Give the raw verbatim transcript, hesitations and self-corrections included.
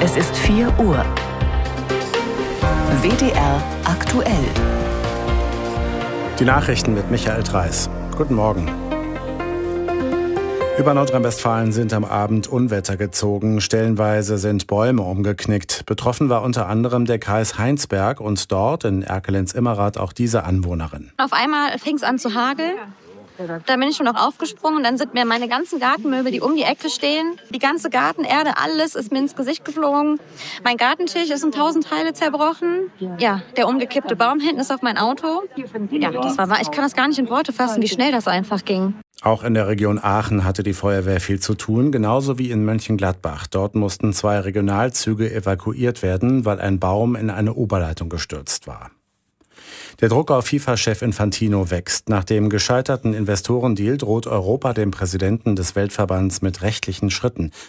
Es ist vier Uhr. W D R aktuell. Die Nachrichten mit Michael Dreis. Guten Morgen. Über Nordrhein-Westfalen sind am Abend Unwetter gezogen. Stellenweise sind Bäume umgeknickt. Betroffen war unter anderem der Kreis Heinsberg und dort in Erkelenz-Immerath auch diese Anwohnerin. Auf einmal fing es an zu hageln. Da bin ich schon auch aufgesprungen und dann sind mir meine ganzen Gartenmöbel, die um die Ecke stehen, die ganze Gartenerde, alles ist mir ins Gesicht geflogen. Mein Gartentisch ist in tausend Teile zerbrochen. Ja, der umgekippte Baum hinten ist auf mein Auto. Ja, das war wahr. Ich kann das gar nicht in Worte fassen, wie schnell das einfach ging. Auch in der Region Aachen hatte die Feuerwehr viel zu tun, genauso wie in Mönchengladbach. Dort mussten zwei Regionalzüge evakuiert werden, weil ein Baum in eine Oberleitung gestürzt war. Der Druck auf FIFA-Chef Infantino wächst. Nach dem gescheiterten Investorendeal droht Europa dem Präsidenten des Weltverbands mit rechtlichen Schritten.